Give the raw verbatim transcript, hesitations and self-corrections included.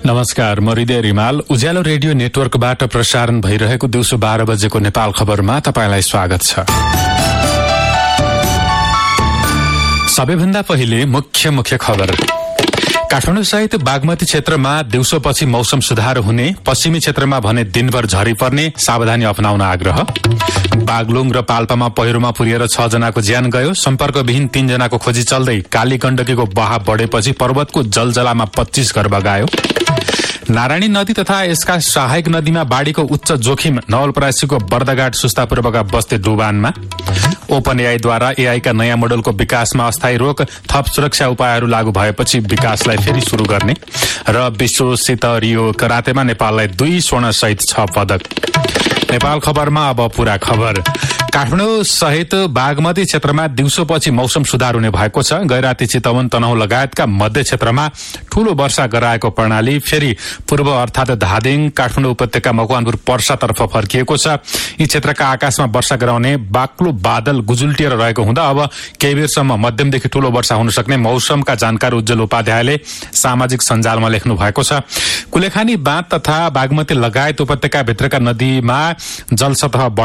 नमस्कार, म हृदय रिमाल। उज्यालो रेडियो नेटवर्कबाट प्रसारण भइरहेको दिउँसो बाह्र बजेको नेपाल खबरमा तपाईंलाई स्वागत छ। सबैभन्दा पहिले मुख्य मुख्य खबर। काठमाडौँ सहित बागमती क्षेत्रमा दिउँसोपछि मौसम सुधार हुने, पश्चिमी क्षेत्रमा भने दिनभर झरी पर्ने, सावधानी अपनाउन आग्रह। बागलुङ र पाल्पामा पहिरोमा पुरिएर छ जनाको ज्यान गयो, सम्पर्कविहीन तीन जनाको खोजी चल्दै। काली गण्डकीको बहाव बढेपछि पर्वतको जलजलामा पच्चीस घर बगायो। नारायणी नदी तथा यसका सहायक नदीमा बाढ़ीको उच्च जोखिम, नवलपरासीको बर्दघाट सुस्तापूर्वका बस्ती डुबानमा। ओपन एआईद्वारा एआईका नयाँ मोडलको विकासमा अस्थायी रोक, थप सुरक्षा उपायहरू लागू भएपछि विकासलाई फेरि शुरू गर्ने। र विश्वसित रियो करातेमा नेपाललाई दुई स्वर्ण सहित छ पदक। नेपाल खबरमा अब पूरा खबर। काठमाडौँ सहित बागमती क्षेत्रमा दिउँसोपछि मौसम सुधार हुने भएको छ। गैराती चितवन, तनहुँ लगायतका मध्य क्षेत्रमा ठूलो वर्षा गराएको प्रणाली फेरि पूर्व अर्थात धादिङ, काठमाडौँ उपत्यका, मकवानपुर, पर्सातर्फ फर्किएको छ। यी क्षेत्रका आकाशमा वर्षा गराउने बाक्लो बादल गुजुल्टिएर रहेको हुँदा अब केही बेरसम्म मध्यमदेखि ठूलो वर्षा हुन सक्ने मौसमका जानकार उज्जवल उपाध्यायले सामाजिक सञ्जालमा लेख्नु भएको छ। कुलेखानी बाँध तथा बागमती लगायत उपत्यका भित्रका नदीमा जलसतह